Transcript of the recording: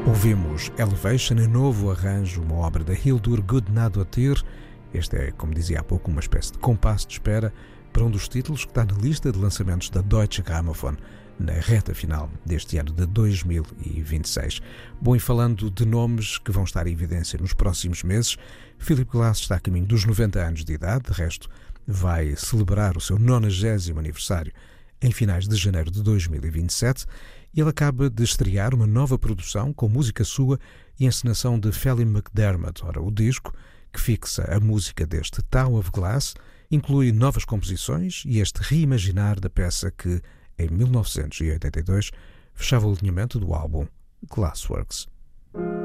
Ouvimos Elevation, em novo arranjo, uma obra da Hildur Guðnadóttir. Este é, como dizia há pouco, uma espécie de compasso de espera para um dos títulos que está na lista de lançamentos da Deutsche Grammophon na reta final deste ano de 2026. Bom, e falando de nomes que vão estar em evidência nos próximos meses, Philip Glass está a caminho dos 90 anos de idade, de resto vai celebrar o seu 90º aniversário em finais de janeiro de 2027, e ele acaba de estrear uma nova produção com música sua e encenação de Felin McDermott. Ora, o disco, que fixa a música deste Town of Glass, inclui novas composições e este reimaginar da peça que, em 1982, fechava o alinhamento do álbum Glassworks.